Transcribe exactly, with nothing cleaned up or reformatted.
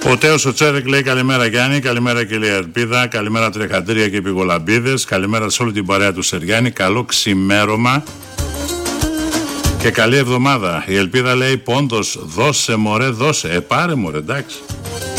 Ο Τέος ο Τσέρεκ λέει καλημέρα Γιάννη, καλημέρα κυρία Ελπίδα, καλημέρα τρεχαντήρια και πηγολαμπίδες, καλημέρα σε όλη την παρέα του Σεριάννη, καλό ξημέρωμα και καλή εβδομάδα. Η Ελπίδα λέει πόντος, δώσε μωρέ, δώσε, ε πάρε μωρέ, εντάξει.